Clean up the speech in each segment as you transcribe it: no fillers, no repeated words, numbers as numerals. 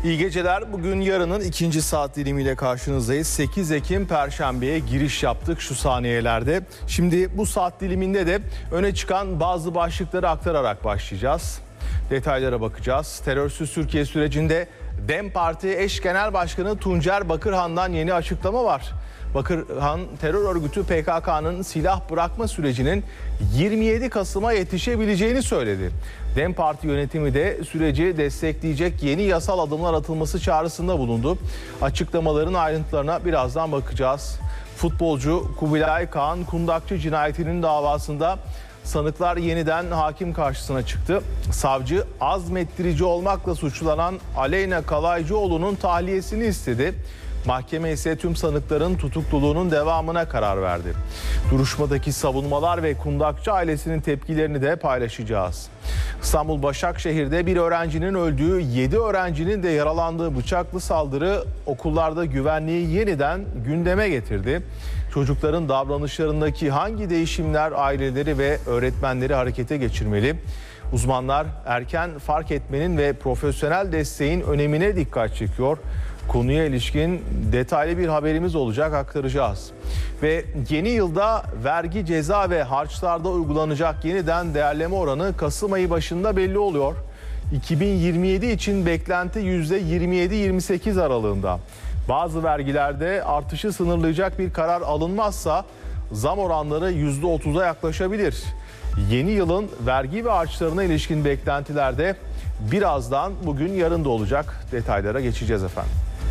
İyi geceler. Bugün yarının ikinci saat dilimiyle karşınızdayız. 8 Ekim Perşembe'ye giriş yaptık şu saniyelerde. Şimdi bu saat diliminde de öne çıkan bazı başlıkları aktararak başlayacağız. Detaylara bakacağız. Terörsüz Türkiye sürecinde DEM Parti eş genel başkanı Tuncer Bakırhan'dan yeni açıklama var. Bakırhan, terör örgütü PKK'nın silah bırakma sürecinin 27 Kasım'a yetişebileceğini söyledi. DEM Parti yönetimi de süreci destekleyecek yeni yasal adımlar atılması çağrısında bulundu. Açıklamaların ayrıntılarına birazdan bakacağız. Futbolcu Kubilay Kaan Kundakçı cinayetinin davasında sanıklar yeniden hakim karşısına çıktı. Savcı azmettirici olmakla suçlanan Aleyna Kalaycıoğlu'nun tahliyesini istedi. Mahkeme ise tüm sanıkların tutukluluğunun devamına karar verdi. Duruşmadaki savunmalar ve Kundakçı ailesinin tepkilerini de paylaşacağız. İstanbul Başakşehir'de bir öğrencinin öldüğü, 7 öğrencinin de yaralandığı bıçaklı saldırı okullarda güvenliği yeniden gündeme getirdi. Çocukların davranışlarındaki hangi değişimler aileleri ve öğretmenleri harekete geçirmeli? Uzmanlar erken fark etmenin ve profesyonel desteğin önemine dikkat çekiyor. Konuya ilişkin detaylı bir haberimiz olacak, aktaracağız. Ve yeni yılda vergi, ceza ve harçlarda uygulanacak yeniden değerleme oranı Kasım ayı başında belli oluyor. 2027 için beklenti %27-28 aralığında. Bazı vergilerde artışı sınırlayacak bir karar alınmazsa zam oranları %30'a yaklaşabilir. Yeni yılın vergi ve harçlarına ilişkin beklentilerde birazdan bugün yarın da olacak. Detaylara geçeceğiz efendim.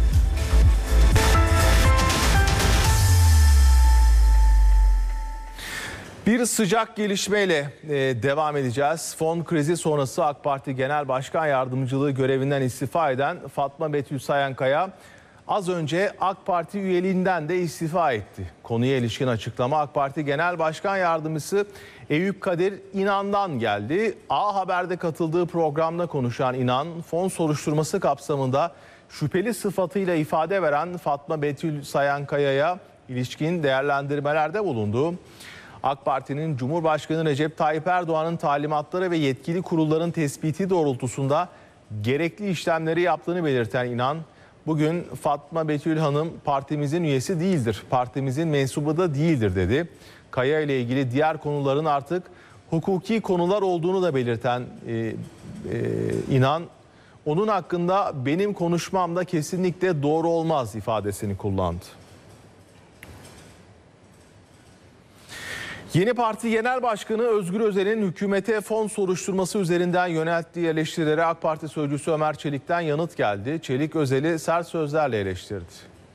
Bir sıcak gelişmeyle devam edeceğiz. Fon krizi sonrası AK Parti Genel Başkan Yardımcılığı görevinden istifa eden Fatma Betül Sayankaya az önce AK Parti üyeliğinden de istifa etti. Konuya ilişkin açıklama AK Parti Genel Başkan Yardımcısı Eyüp Kadir İnan'dan geldi. A Haber'de katıldığı programda konuşan İnan, fon soruşturması kapsamında şüpheli sıfatıyla ifade veren Fatma Betül Sayankaya'ya ilişkin değerlendirmelerde bulundu. AK Parti'nin Cumhurbaşkanı Recep Tayyip Erdoğan'ın talimatları ve yetkili kurulların tespiti doğrultusunda gerekli işlemleri yaptığını belirten İnan, bugün Fatma Betül Hanım partimizin üyesi değildir, partimizin mensubu da değildir dedi. Kaya ile ilgili diğer konuların artık hukuki konular olduğunu da belirten İnan, onun hakkında benim konuşmam da kesinlikle doğru olmaz ifadesini kullandı. Yeni Parti Genel Başkanı Özgür Özel'in hükümete fon soruşturması üzerinden yönelttiği eleştirilere AK Parti Sözcüsü Ömer Çelik'ten yanıt geldi. Çelik Özel'i sert sözlerle eleştirdi.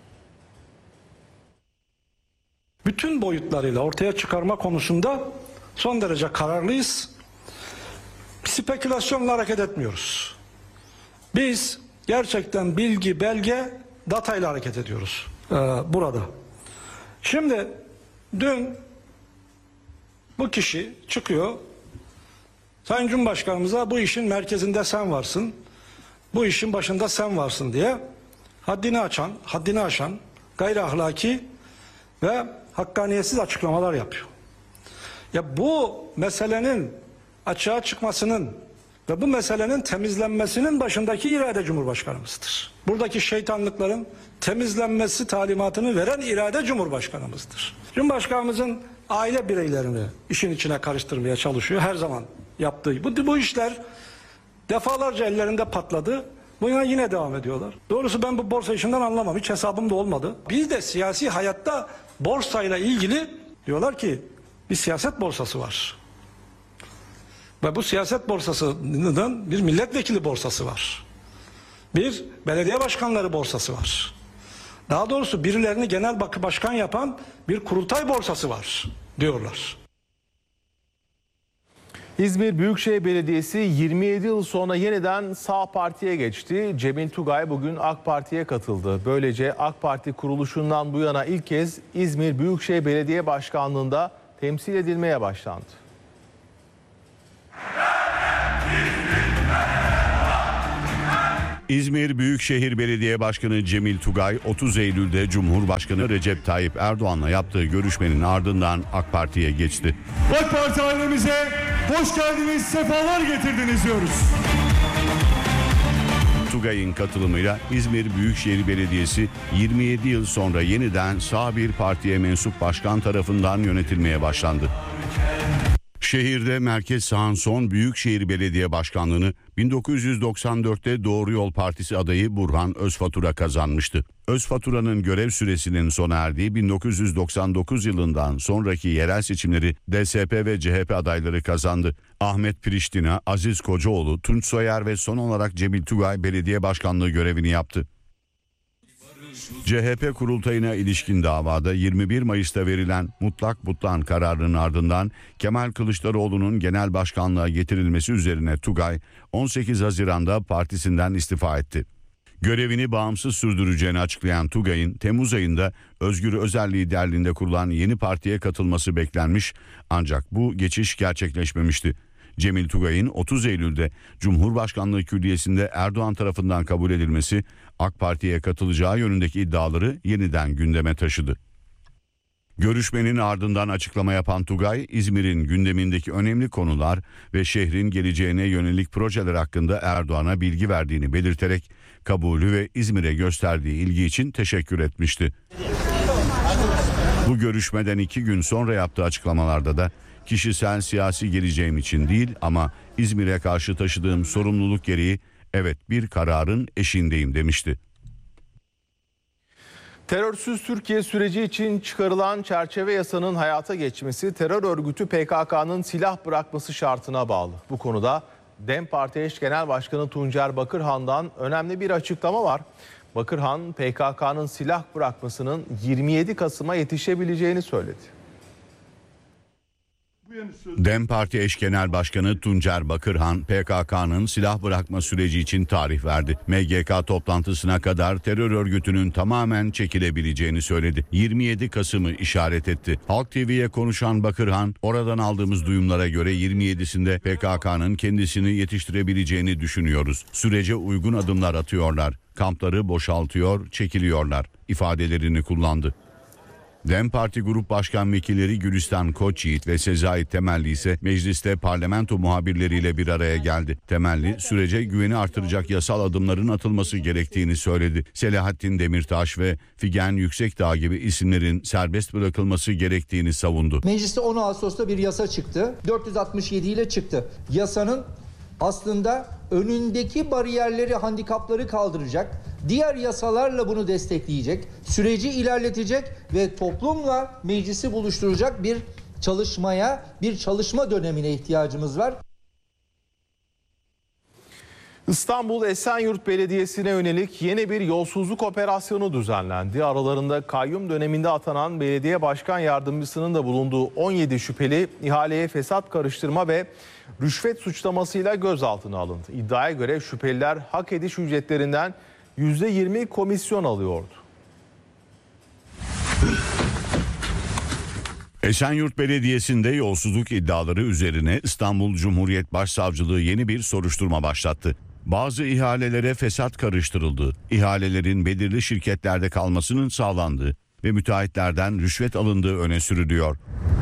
Bütün boyutlarıyla ortaya çıkarma konusunda son derece kararlıyız. Spekülasyonla hareket etmiyoruz. Biz gerçekten bilgi, belge, datayla hareket ediyoruz burada. Şimdi dün bu kişi çıkıyor, Sayın Cumhurbaşkanımıza bu işin merkezinde sen varsın, bu işin başında sen varsın diye haddini aşan, gayri ahlaki ve hakkaniyetsiz açıklamalar yapıyor. Ya bu meselenin açığa çıkmasının ve bu meselenin temizlenmesinin başındaki irade Cumhurbaşkanımızdır. Buradaki şeytanlıkların temizlenmesi talimatını veren irade Cumhurbaşkanımızdır. Cumhurbaşkanımızın aile bireylerini işin içine karıştırmaya çalışıyor. Her zaman yaptığı. Bu işler defalarca ellerinde patladı. Buna yine devam ediyorlar. Doğrusu ben bu borsa işinden anlamam. Hiç hesabım da olmadı. Biz de siyasi hayatta borsayla ilgili diyorlar ki bir siyaset borsası var. Ve bu siyaset borsasının bir milletvekili borsası var. Bir belediye başkanları borsası var. Daha doğrusu birilerini genel başkan yapan bir kurultay borsası var diyorlar. İzmir Büyükşehir Belediyesi 27 yıl sonra yeniden sağ partiye geçti. Cemil Tugay bugün AK Parti'ye katıldı. Böylece AK Parti kuruluşundan bu yana ilk kez İzmir Büyükşehir Belediye Başkanlığı'nda temsil edilmeye başlandı. İzmir Büyükşehir Belediye Başkanı Cemil Tugay 30 Eylül'de Cumhurbaşkanı Recep Tayyip Erdoğan'la yaptığı görüşmenin ardından AK Parti'ye geçti. AK Parti ailemize hoş geldiniz, sefalar getirdiniz diyoruz. Tugay'ın katılımıyla İzmir Büyükşehir Belediyesi 27 yıl sonra yeniden sağ bir partiye mensup başkan tarafından yönetilmeye başlandı. Şehirde merkez sağın son Büyükşehir Belediye Başkanlığı'nı 1994'te Doğru Yol Partisi adayı Burhan Özfatura kazanmıştı. Özfatura'nın görev süresinin sona erdiği 1999 yılından sonraki yerel seçimleri DSP ve CHP adayları kazandı. Ahmet Priştina, Aziz Kocaoğlu, Tunç Soyer ve son olarak Cemil Tugay belediye başkanlığı görevini yaptı. CHP kurultayına ilişkin davada 21 Mayıs'ta verilen mutlak butlan kararının ardından Kemal Kılıçdaroğlu'nun genel başkanlığa getirilmesi üzerine Tugay 18 Haziran'da partisinden istifa etti. Görevini bağımsız sürdüreceğini açıklayan Tugay'ın Temmuz ayında Özgür Özel liderliğinde kurulan yeni partiye katılması beklenmiş ancak bu geçiş gerçekleşmemişti. Cemil Tugay'ın 30 Eylül'de Cumhurbaşkanlığı Külliyesi'nde Erdoğan tarafından kabul edilmesi AK Parti'ye katılacağı yönündeki iddiaları yeniden gündeme taşıdı. Görüşmenin ardından açıklama yapan Tugay, İzmir'in gündemindeki önemli konular ve şehrin geleceğine yönelik projeler hakkında Erdoğan'a bilgi verdiğini belirterek kabulü ve İzmir'e gösterdiği ilgi için teşekkür etmişti. Bu görüşmeden 2 gün sonra yaptığı açıklamalarda da kişisel siyasi geleceğim için değil ama İzmir'e karşı taşıdığım sorumluluk gereği evet bir kararın eşiğindeyim demişti. Terörsüz Türkiye süreci için çıkarılan çerçeve yasanın hayata geçmesi terör örgütü PKK'nın silah bırakması şartına bağlı. Bu konuda DEM Parti eş genel başkanı Tuncer Bakırhan'dan önemli bir açıklama var. Bakırhan, PKK'nın silah bırakmasının 27 Kasım'a yetişebileceğini söyledi. DEM Parti eş genel başkanı Tuncer Bakırhan, PKK'nın silah bırakma süreci için tarih verdi. MGK toplantısına kadar terör örgütünün tamamen çekilebileceğini söyledi. 27 Kasım'ı işaret etti. Halk TV'ye konuşan Bakırhan, oradan aldığımız duyumlara göre 27'sinde PKK'nın kendisini yetiştirebileceğini düşünüyoruz. Sürece uygun adımlar atıyorlar. Kampları boşaltıyor, çekiliyorlar ifadelerini kullandı. DEM Parti Grup Başkan Vekilleri Gülistan Koçyiğit ve Sezai Temelli ise mecliste parlamento muhabirleriyle bir araya geldi. Temelli sürece güveni artıracak yasal adımların atılması gerektiğini söyledi. Selahattin Demirtaş ve Figen Yüksekdağ gibi isimlerin serbest bırakılması gerektiğini savundu. Mecliste 10 Ağustos'ta bir yasa çıktı. 467 ile çıktı. Yasanın aslında önündeki bariyerleri, handikapları kaldıracak, diğer yasalarla bunu destekleyecek, süreci ilerletecek ve toplumla meclisi buluşturacak bir çalışmaya, bir çalışma dönemine ihtiyacımız var. İstanbul Esenyurt Belediyesi'ne yönelik yeni bir yolsuzluk operasyonu düzenlendi. Aralarında kayyum döneminde atanan belediye başkan yardımcısının da bulunduğu 17 şüpheli ihaleye fesat karıştırma ve rüşvet suçlamasıyla gözaltına alındı. İddiaya göre şüpheliler hak ediş ücretlerinden %20 komisyon alıyordu. Esenyurt Belediyesi'nde yolsuzluk iddiaları üzerine İstanbul Cumhuriyet Başsavcılığı yeni bir soruşturma başlattı. Bazı ihalelere fesat karıştırıldığı, ihalelerin belirli şirketlerde kalmasının sağlandığı ve müteahhitlerden rüşvet alındığı öne sürülüyor.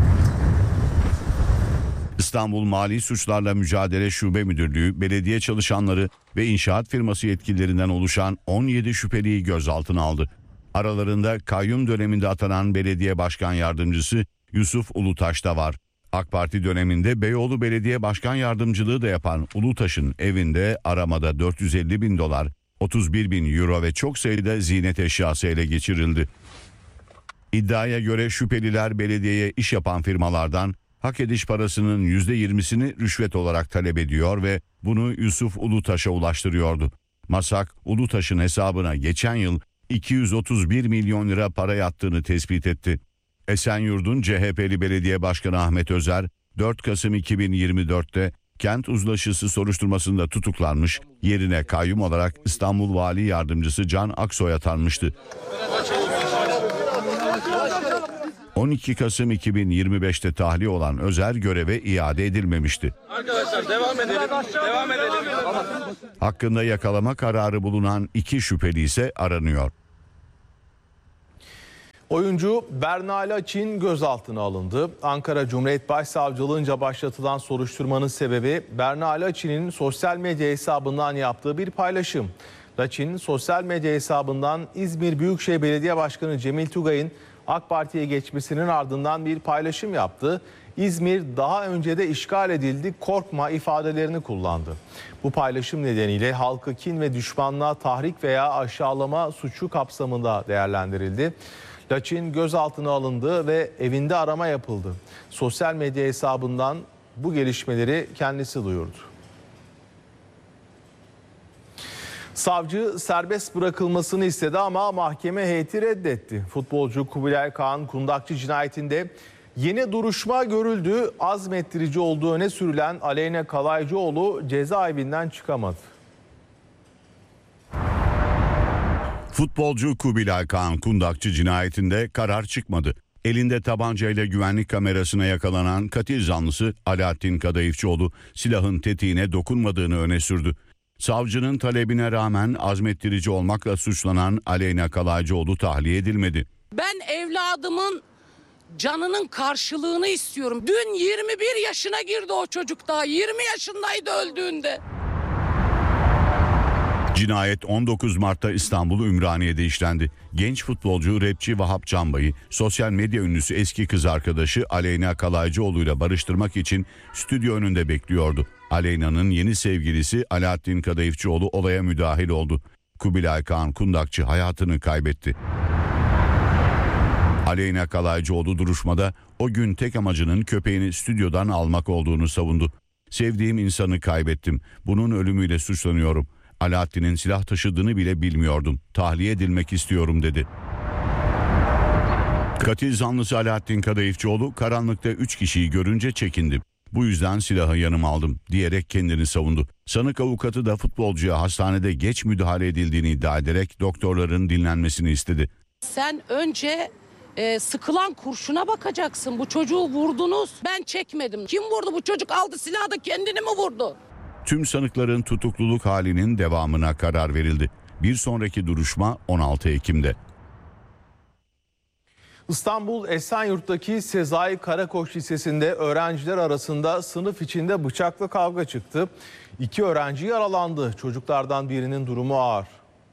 İstanbul Mali Suçlarla Mücadele Şube Müdürlüğü, belediye çalışanları ve inşaat firması yetkililerinden oluşan 17 şüpheliyi gözaltına aldı. Aralarında kayyum döneminde atanan belediye başkan yardımcısı Yusuf Ulutaş da var. AK Parti döneminde Beyoğlu Belediye Başkan Yardımcılığı da yapan Ulutaş'ın evinde aramada 450 bin dolar, 31 bin euro ve çok sayıda ziynet eşyası ele geçirildi. İddiaya göre şüpheliler belediyeye iş yapan firmalardan hak ediş parasının %20'sini rüşvet olarak talep ediyor ve bunu Yusuf Ulutaş'a ulaştırıyordu. MASAK, Ulutaş'ın hesabına geçen yıl 231 milyon lira para yattığını tespit etti. Esenyurt'un CHP'li belediye başkanı Ahmet Özer, 4 Kasım 2024'te kent uzlaşısı soruşturmasında tutuklanmış, yerine kayyum olarak İstanbul Vali Yardımcısı Can Aksoy atanmıştı. 12 Kasım 2025'te tahliye olan Özer göreve iade edilmemişti. Arkadaşlar devam edelim. Hakkında yakalama kararı bulunan 2 şüpheli ise aranıyor. Oyuncu Berna Laçin gözaltına alındı. Ankara Cumhuriyet Başsavcılığınca başlatılan soruşturmanın sebebi Berna Laçin'in sosyal medya hesabından yaptığı bir paylaşım. Laçin sosyal medya hesabından İzmir Büyükşehir Belediye Başkanı Cemil Tugay'ın AK Parti'ye geçmesinin ardından bir paylaşım yaptı. İzmir daha önce de işgal edildi, korkma ifadelerini kullandı. Bu paylaşım nedeniyle halkı kin ve düşmanlığa tahrik veya aşağılama suçu kapsamında değerlendirildi. Laçin gözaltına alındı ve evinde arama yapıldı. Sosyal medya hesabından bu gelişmeleri kendisi duyurdu. Savcı serbest bırakılmasını istedi ama mahkeme heyeti reddetti. Futbolcu Kubilay Kağan Kundakçı cinayetinde yeni duruşma görüldü. Azmettirici olduğu öne sürülen Aleyna Kalaycıoğlu cezaevinden çıkamadı. Futbolcu Kubilay Kağan Kundakçı cinayetinde karar çıkmadı. Elinde tabancayla güvenlik kamerasına yakalanan katil zanlısı Alaaddin Kadayıfçıoğlu silahın tetiğine dokunmadığını öne sürdü. Savcının talebine rağmen azmettirici olmakla suçlanan Aleyna Kalaycıoğlu tahliye edilmedi. Ben evladımın canının karşılığını istiyorum. Dün 21 yaşına girdi o çocuk, daha 20 yaşındaydı öldüğünde. Cinayet 19 Mart'ta İstanbul Ümraniye'de işlendi. Genç futbolcu rapçi Vahap Canbay'ı sosyal medya ünlüsü eski kız arkadaşı Aleyna Kalaycıoğlu'yla barıştırmak için stüdyo önünde bekliyordu. Aleyna'nın yeni sevgilisi Alaaddin Kadayıfçıoğlu olaya müdahil oldu. Kubilay Kağan Kundakçı hayatını kaybetti. Aleyna Kalaycıoğlu duruşmada o gün tek amacının köpeğini stüdyodan almak olduğunu savundu. Sevdiğim insanı kaybettim. Bunun ölümüyle suçlanıyorum. Alaaddin'in silah taşıdığını bile bilmiyordum. Tahliye edilmek istiyorum dedi. Katil zanlısı Alaaddin Kadayıfçıoğlu karanlıkta 3 kişiyi görünce çekindim. Bu yüzden silahı yanıma aldım diyerek kendini savundu. Sanık avukatı da futbolcuya hastanede geç müdahale edildiğini iddia ederek doktorların dinlenmesini istedi. Sen önce sıkılan kurşuna bakacaksın. Bu çocuğu vurdunuz. Ben çekmedim. Kim vurdu? Bu çocuk aldı silahı da kendini mi vurdu? Tüm sanıkların tutukluluk halinin devamına karar verildi. Bir sonraki duruşma 16 Ekim'de. İstanbul Esenyurt'taki Sezai Karakoç Lisesi'nde öğrenciler arasında sınıf içinde bıçaklı kavga çıktı. 2 öğrenci yaralandı. Çocuklardan birinin durumu ağır.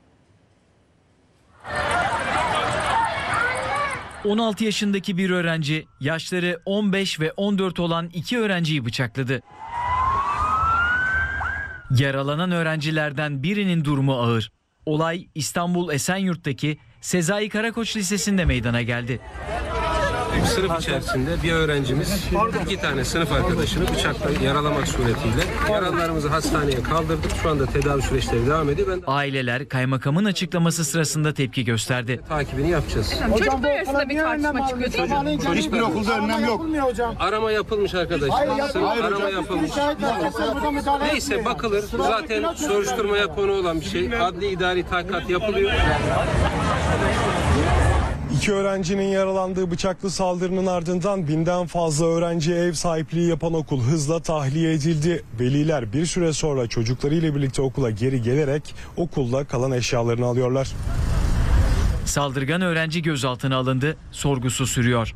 16 yaşındaki bir öğrenci yaşları 15 ve 14 olan 2 öğrenciyi bıçakladı. Yaralanan öğrencilerden birinin durumu ağır. Olay İstanbul Esenyurt'taki Sezai Karakoç Lisesi'nde meydana geldi. Sınıf içerisinde bir öğrencimiz 2 tane sınıf arkadaşını bıçakla yaralamak suretiyle yaralılarımızı hastaneye kaldırdık. Şu anda tedavi süreçleri devam ediyor. Aileler kaymakamın açıklaması sırasında tepki gösterdi. Takibini yapacağız. Çocuklar arasında bir tartışma çıkıyor. Hiçbir okulda önlem yok. Arama yapılmış arkadaşlar. Arama yapılmış. Neyse bakılır. Zaten soruşturmaya konu olan bir şey. Adli idari tahkikat yapılıyor. 2 öğrencinin yaralandığı bıçaklı saldırının ardından 1000'den fazla öğrenciye ev sahipliği yapan okul hızla tahliye edildi. Veliler bir süre sonra çocuklarıyla birlikte okula geri gelerek okulda kalan eşyalarını alıyorlar. Saldırgan öğrenci gözaltına alındı, sorgusu sürüyor.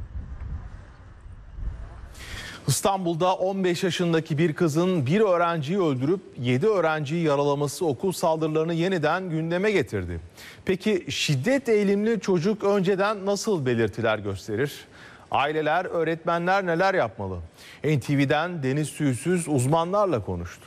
İstanbul'da 15 yaşındaki bir kızın bir öğrenciyi öldürüp 7 öğrenciyi yaralaması okul saldırılarını yeniden gündeme getirdi. Peki şiddet eğilimli çocuk önceden nasıl belirtiler gösterir? Aileler, öğretmenler neler yapmalı? NTV'den Deniz Tüysüz uzmanlarla konuştu.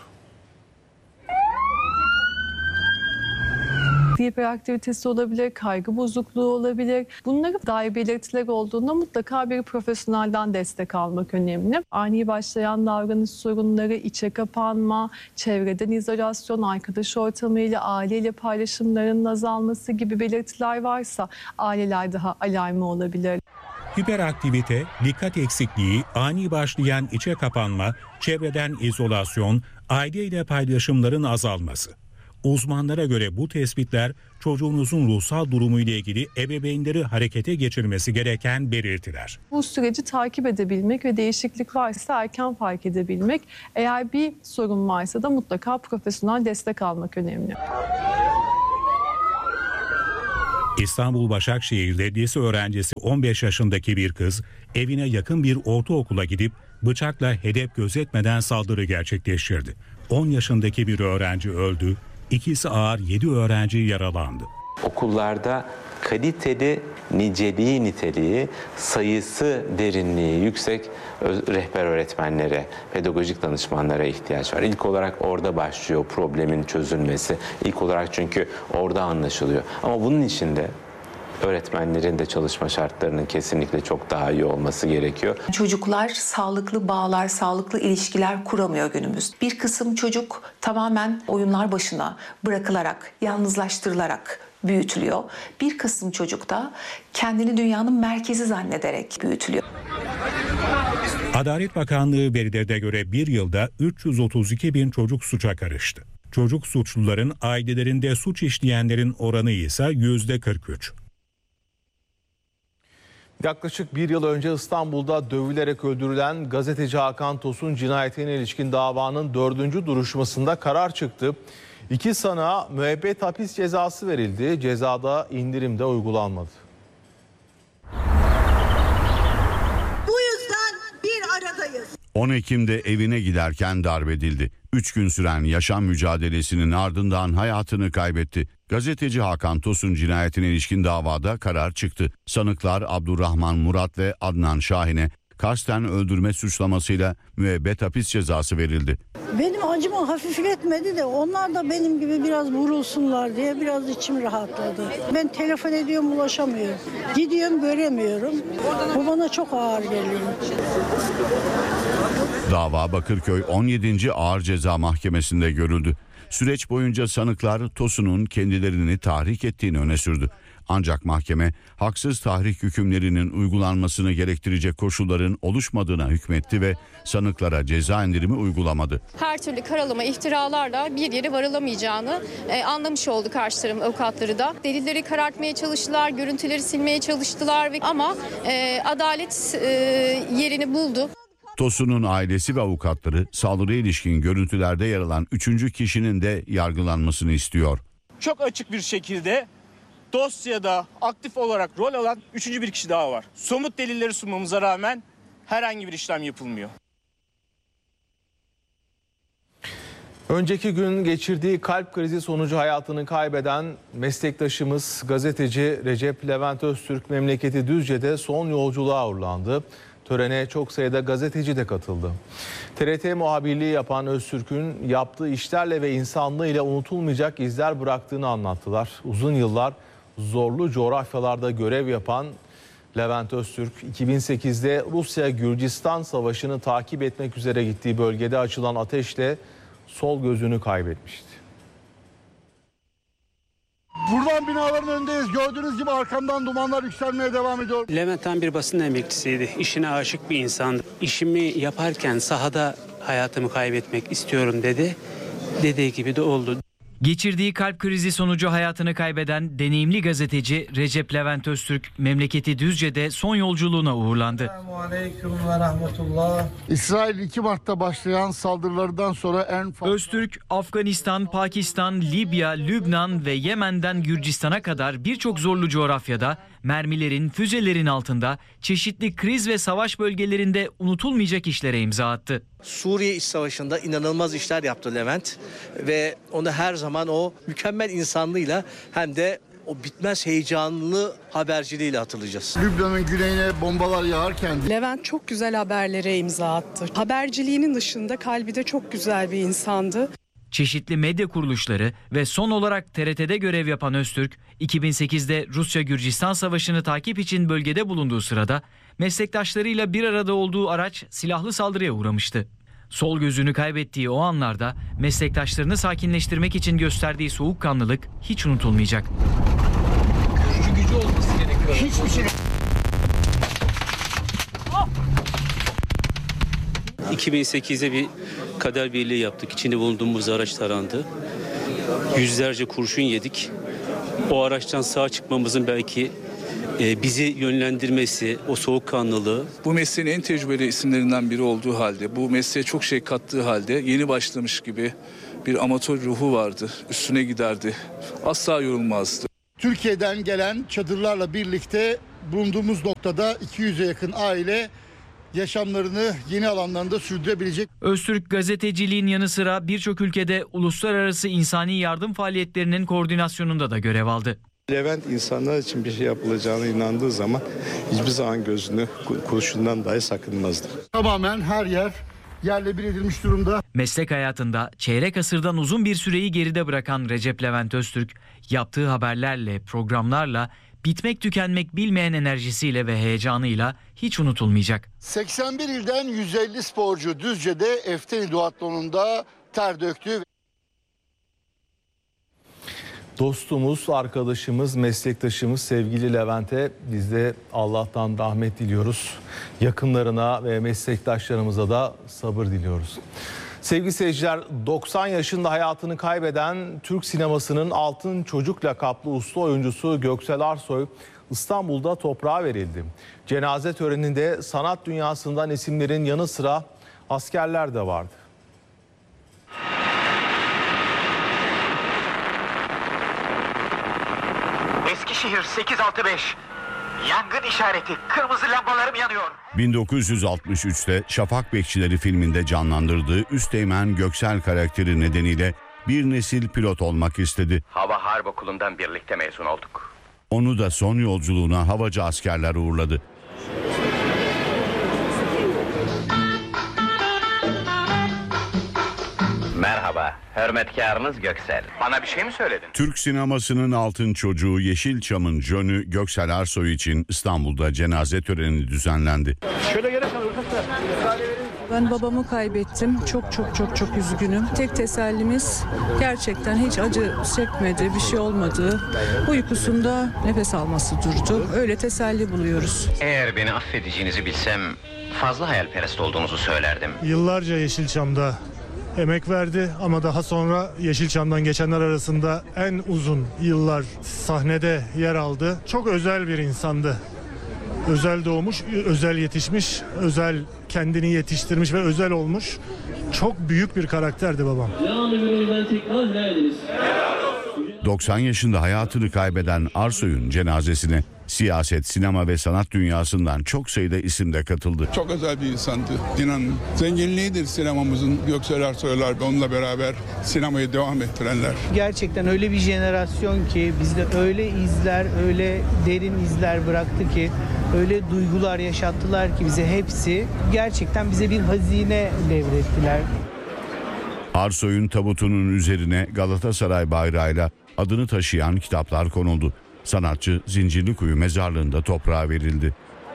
Hiperaktivitesi olabilir, kaygı bozukluğu olabilir. Bunlara dair belirtiler olduğunda mutlaka bir profesyonelden destek almak önemli. Ani başlayan davranış sorunları, içe kapanma, çevreden izolasyon, arkadaş ortamıyla, aileyle paylaşımların azalması gibi belirtiler varsa aileler daha alarmı olabilir. Hiperaktivite, dikkat eksikliği, ani başlayan içe kapanma, çevreden izolasyon, aileyle paylaşımların azalması. Uzmanlara göre bu tespitler çocuğunuzun ruhsal durumu ile ilgili ebeveynleri harekete geçirmesi gereken belirtiler. Bu süreci takip edebilmek ve değişiklik varsa erken fark edebilmek. Eğer bir sorun varsa da mutlaka profesyonel destek almak önemli. İstanbul Başakşehir'de lise öğrencisi 15 yaşındaki bir kız evine yakın bir ortaokula gidip bıçakla hedef gözetmeden saldırı gerçekleştirdi. 10 yaşındaki bir öğrenci öldü, İkisi ağır, 7 öğrenci yaralandı. Okullarda kaliteli, niceliği niteliği, sayısı derinliği yüksek rehber öğretmenlere, pedagojik danışmanlara ihtiyaç var. İlk olarak orada başlıyor problemin çözülmesi. İlk olarak çünkü orada anlaşılıyor. Ama bunun için de öğretmenlerin de çalışma şartlarının kesinlikle çok daha iyi olması gerekiyor. Çocuklar sağlıklı bağlar, sağlıklı ilişkiler kuramıyor günümüz. Bir kısım çocuk tamamen oyunlar başına bırakılarak, yalnızlaştırılarak büyütülüyor. Bir kısım çocuk da kendini dünyanın merkezi zannederek büyütülüyor. Adalet Bakanlığı verilere göre bir yılda 332 bin çocuk suça karıştı. Çocuk suçluların ailelerinde suç işleyenlerin oranı ise %43. Yaklaşık bir yıl önce İstanbul'da dövülerek öldürülen gazeteci Hakan Tosun cinayetine ilişkin davanın 4. duruşmasında karar çıktı. 2 sanığa müebbet hapis cezası verildi. Cezada indirim de uygulanmadı. Bu yüzden bir aradayız. 10 Ekim'de evine giderken darp edildi. 3 gün süren yaşam mücadelesinin ardından hayatını kaybetti. Gazeteci Hakan Tosun cinayetine ilişkin davada karar çıktı. Sanıklar Abdurrahman Murat ve Adnan Şahin'e kasten öldürme suçlamasıyla müebbet hapis cezası verildi. Benim acımı hafifletmedi de onlar da benim gibi biraz vurulsunlar diye biraz içim rahatladı. Ben telefon ediyorum, ulaşamıyorum. Gidiyorum, göremiyorum. Bu bana çok ağır geliyor. Dava Bakırköy 17. Ağır Ceza Mahkemesi'nde görüldü. Süreç boyunca sanıklar Tosun'un kendilerini tahrik ettiğini öne sürdü. Ancak mahkeme haksız tahrik hükümlerinin uygulanmasını gerektirecek koşulların oluşmadığına hükmetti ve sanıklara ceza indirimi uygulamadı. Her türlü karalama, iftiralarla bir yere varılamayacağını anlamış oldu karşı tarafın avukatları da. Delilleri karartmaya çalıştılar, görüntüleri silmeye çalıştılar ama adalet yerini buldu. Tosun'un ailesi ve avukatları saldırıya ilişkin görüntülerde yer alan 3. kişinin de yargılanmasını istiyor. Çok açık bir şekilde dosyada aktif olarak rol alan 3. bir kişi daha var. Somut delilleri sunmamıza rağmen herhangi bir işlem yapılmıyor. Önceki gün geçirdiği kalp krizi sonucu hayatını kaybeden meslektaşımız gazeteci Recep Levent Öztürk memleketi Düzce'de son yolculuğa uğurlandı. Törene çok sayıda gazeteci de katıldı. TRT muhabirliği yapan Öztürk'ün yaptığı işlerle ve insanlığıyla unutulmayacak izler bıraktığını anlattılar. Uzun yıllar zorlu coğrafyalarda görev yapan Levent Öztürk 2008'de Rusya-Gürcistan Savaşı'nı takip etmek üzere gittiği bölgede açılan ateşle sol gözünü kaybetmişti. Buradan binaların önündeyiz. Gördüğünüz gibi arkamdan dumanlar yükselmeye devam ediyor. Levent Han bir basın emekçisiydi. İşine aşık bir insandı. İşimi yaparken sahada hayatımı kaybetmek istiyorum dedi. Dediği gibi de oldu. Geçirdiği kalp krizi sonucu hayatını kaybeden deneyimli gazeteci Recep Levent Öztürk memleketi Düzce'de son yolculuğuna uğurlandı. Selamünaleyküm ve rahmetullah. İsrail 2 Mart'ta başlayan saldırılardan sonra en fazla... Öztürk, Afganistan, Pakistan, Libya, Lübnan ve Yemen'den Gürcistan'a kadar birçok zorlu coğrafyada mermilerin, füzelerin altında çeşitli kriz ve savaş bölgelerinde unutulmayacak işlere imza attı. Suriye İç Savaşı'nda inanılmaz işler yaptı Levent ve onu her zaman o mükemmel insanlığıyla hem de o bitmez heyecanlı haberciliğiyle hatırlayacağız. Lübnan'ın güneyine bombalar yağarken... Levent çok güzel haberlere imza attı. Haberciliğinin dışında kalbi de çok güzel bir insandı. Çeşitli medya kuruluşları ve son olarak TRT'de görev yapan Öztürk, 2008'de Rusya-Gürcistan Savaşı'nı takip için bölgede bulunduğu sırada meslektaşlarıyla bir arada olduğu araç silahlı saldırıya uğramıştı. Sol gözünü kaybettiği o anlarda meslektaşlarını sakinleştirmek için gösterdiği soğukkanlılık hiç unutulmayacak. Görücü gücü olması gerekiyor. Hiçbir şey... 2008'de bir kader birliği yaptık. İçinde bulunduğumuz araç tarandı. Yüzlerce kurşun yedik. O araçtan sağ çıkmamızın belki bizi yönlendirmesi, o soğukkanlılığı. Bu mesleğin en tecrübeli isimlerinden biri olduğu halde, bu mesleğe çok şey kattığı halde yeni başlamış gibi bir amatör ruhu vardı. Üstüne giderdi. Asla yorulmazdı. Türkiye'den gelen çadırlarla birlikte bulunduğumuz noktada 200'e yakın aile yaşamlarını yeni alanlarında sürdürebilecek. Öztürk gazeteciliğin yanı sıra birçok ülkede uluslararası insani yardım faaliyetlerinin koordinasyonunda da görev aldı. Levent insanlar için bir şey yapılacağına inandığı zaman hiçbir zaman gözünü kurşundan dahi sakınmazdı. Tamamen her yer yerle bir edilmiş durumda. Meslek hayatında çeyrek asırdan uzun bir süreyi geride bırakan Recep Levent Öztürk, yaptığı haberlerle, programlarla, bitmek tükenmek bilmeyen enerjisiyle ve heyecanıyla hiç unutulmayacak. 81 ilden 150 sporcu Düzce'de Efteni Duatlon'unda ter döktü. Dostumuz, arkadaşımız, meslektaşımız sevgili Levent'e biz de Allah'tan rahmet diliyoruz. Yakınlarına ve meslektaşlarımıza da sabır diliyoruz. Sevgili seyirciler, 90 yaşında hayatını kaybeden Türk sinemasının Altın Çocuk lakaplı usta oyuncusu Göksel Arsoy İstanbul'da toprağa verildi. Cenaze töreninde sanat dünyasından isimlerin yanı sıra askerler de vardı. Eskişehir 865. Yangın işareti. Kırmızı lambalarım yanıyor. 1963'te Şafak Bekçileri filminde canlandırdığı Üsteğmen Göksel karakteri nedeniyle bir nesil pilot olmak istedi. Hava Harp Okulu'ndan birlikte mezun olduk. Onu da son yolculuğuna havacı askerler uğurladı. Merhaba, hürmetkarınız Göksel. Bana bir şey mi söyledin? Türk sinemasının altın çocuğu Yeşilçam'ın Jönü Göksel Arsoy için İstanbul'da cenaze töreni düzenlendi. Şöyle gerek kalır. Ben babamı kaybettim. Çok üzgünüm. Tek tesellimiz gerçekten hiç acı çekmedi, bir şey olmadı. Uykusunda nefes alması durdu. Öyle teselli buluyoruz. Eğer beni affedeceğinizi bilsem fazla hayalperest olduğunuzu söylerdim. Yıllarca Yeşilçam'da emek verdi ama daha sonra Yeşilçam'dan geçenler arasında en uzun yıllar sahnede yer aldı. Çok özel bir insandı. Özel doğmuş, özel yetişmiş, özel kendini yetiştirmiş ve özel olmuş. Çok büyük bir karakterdi babam. 90 yaşında hayatını kaybeden Arsoy'un cenazesine siyaset, sinema ve sanat dünyasından çok sayıda isim de katıldı. Çok özel bir insandı. İnanın zenginliğidir sinemamızın Göksel Arsoylar ve onunla beraber sinemayı devam ettirenler. Gerçekten öyle bir jenerasyon ki bizde öyle izler, öyle derin izler bıraktı ki, öyle duygular yaşattılar ki bize hepsi. Gerçekten bize bir hazine devrettiler. Arsoy'un tabutunun üzerine Galatasaray bayrağıyla adını taşıyan kitaplar konuldu. Sanatçı Zincirlikuyu mezarlığında toprağa verildi.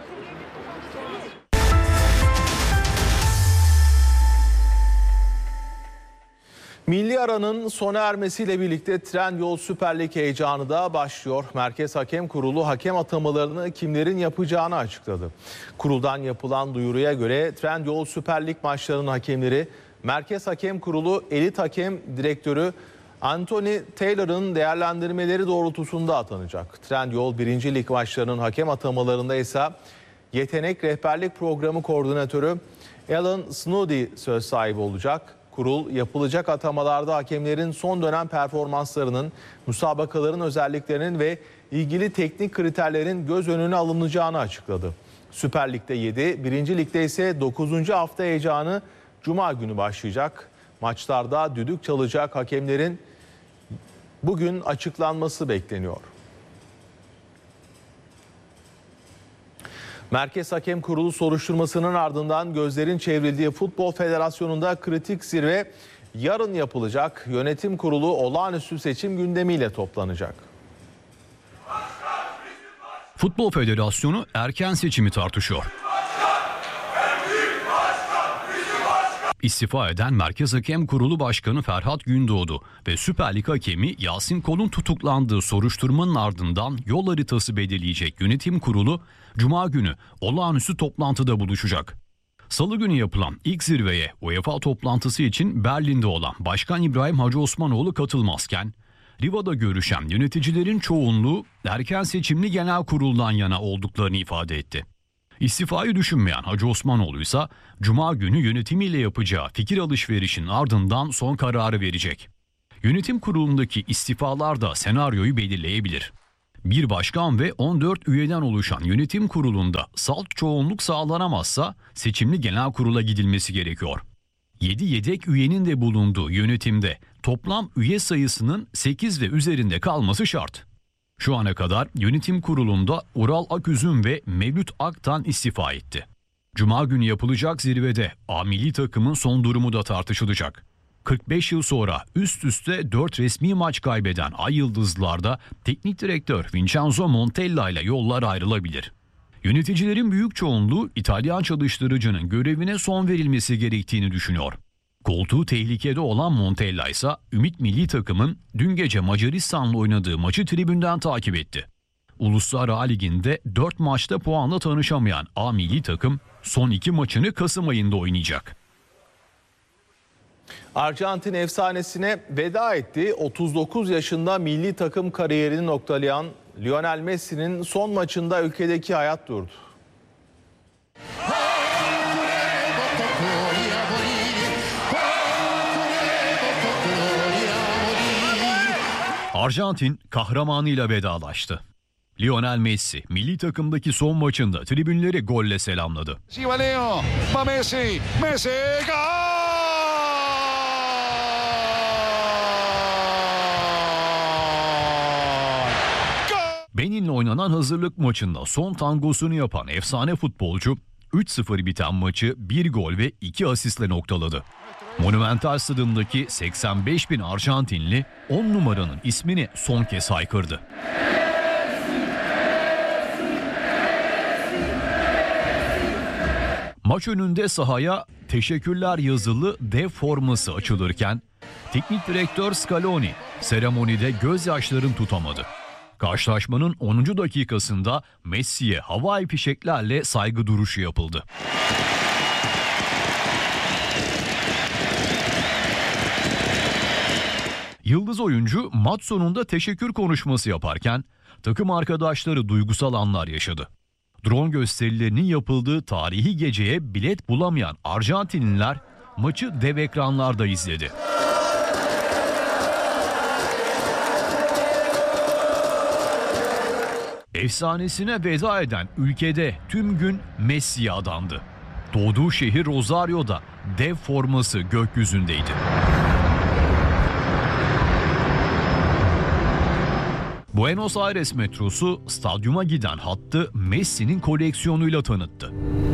Milli aranın sona ermesiyle birlikte Trendyol Süper Lig heyecanı da başlıyor. Merkez Hakem Kurulu hakem atamalarını kimlerin yapacağını açıkladı. Kuruldan yapılan duyuruya göre Trendyol Süper Lig maçlarının hakemleri Merkez Hakem Kurulu Elit Hakem Direktörü Anthony Taylor'ın değerlendirmeleri doğrultusunda atanacak. Trendyol 1. Lig maçlarının hakem atamalarında ise Yetenek Rehberlik Programı Koordinatörü Alan Snoddy söz sahibi olacak. Kurul yapılacak atamalarda hakemlerin son dönem performanslarının, müsabakaların özelliklerinin ve ilgili teknik kriterlerin göz önüne alınacağını açıkladı. Süper Lig'de 7, 1. Lig'de ise 9. hafta heyecanı Cuma günü başlayacak. Maçlarda düdük çalacak hakemlerin bugün açıklanması bekleniyor. Merkez Hakem Kurulu soruşturmasının ardından gözlerin çevrildiği Futbol Federasyonu'nda kritik zirve yarın yapılacak. Yönetim Kurulu olağanüstü seçim gündemiyle toplanacak. Futbol Federasyonu erken seçimi tartışıyor. İstifa eden Merkez Hakem Kurulu Başkanı Ferhat Gündoğdu ve Süper Lig hakemi Yasin Kol'un tutuklandığı soruşturmanın ardından yol haritası belirleyecek yönetim kurulu Cuma günü olağanüstü toplantıda buluşacak. Salı günü yapılan ilk zirveye UEFA toplantısı için Berlin'de olan Başkan İbrahim Hacı Osmanoğlu katılmazken Riva'da görüşen yöneticilerin çoğunluğu erken seçimli genel kuruldan yana olduklarını ifade etti. İstifayı düşünmeyen Hacı Osmanoğlu ise Cuma günü yönetimiyle yapacağı fikir alışverişinin ardından son kararı verecek. Yönetim kurulundaki istifalar da senaryoyu belirleyebilir. Bir başkan ve 14 üyeden oluşan yönetim kurulunda salt çoğunluk sağlanamazsa seçimli genel kurula gidilmesi gerekiyor. 7 yedek üyenin de bulunduğu yönetimde toplam üye sayısının 8 ve üzerinde kalması şart. Şu ana kadar yönetim kurulunda Ural Aküzüm ve Mevlüt Aktan istifa etti. Cuma günü yapılacak zirvede A milli takımın son durumu da tartışılacak. 45 yıl sonra üst üste 4 resmi maç kaybeden Ay Yıldızlılar'da teknik direktör Vincenzo Montella ile yollar ayrılabilir. Yöneticilerin büyük çoğunluğu İtalyan çalıştırıcının görevine son verilmesi gerektiğini düşünüyor. Koltuğu tehlikede olan Montella ise Ümit milli takımın dün gece Macaristan'la oynadığı maçı tribünden takip etti. Uluslar A Ligi'nde 4 maçta puanla tanışamayan A milli takım son 2 maçını Kasım ayında oynayacak. Arjantin efsanesine veda etti. 39 yaşında milli takım kariyerini noktalayan Lionel Messi'nin son maçında ülkedeki hayat durdu. Arjantin kahramanıyla vedalaştı. Lionel Messi milli takımdaki son maçında tribünleri golle selamladı. Leo, va Messi, Messi, gol! Benin'le oynanan hazırlık maçında son tangosunu yapan efsane futbolcu 3-0 biten maçı 1 gol ve 2 asistle noktaladı. Monumental stadındaki 85 bin Arjantinli 10 numaranın ismini son kez haykırdı. Maç önünde sahaya teşekkürler yazılı dev forması açılırken teknik direktör Scaloni seremonide gözyaşlarını tutamadı. Karşılaşmanın 10. dakikasında Messi'ye havai fişeklerle saygı duruşu yapıldı. Yıldız oyuncu maç sonunda teşekkür konuşması yaparken takım arkadaşları duygusal anlar yaşadı. Drone gösterilerinin yapıldığı tarihi geceye bilet bulamayan Arjantinliler maçı dev ekranlarda izledi. Efsanesine veda eden ülkede tüm gün Messi'ye adandı. Doğduğu şehir Rosario'da dev forması gökyüzündeydi. Buenos Aires metrosu stadyuma giden hattı Messi'nin koleksiyonuyla tanıttı.